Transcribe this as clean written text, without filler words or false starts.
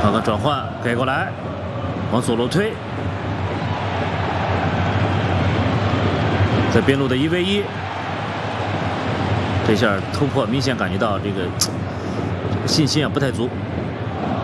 看看转换给过来，往左路推，在边路的1v1，这下突破明显感觉到这个信心啊不太足。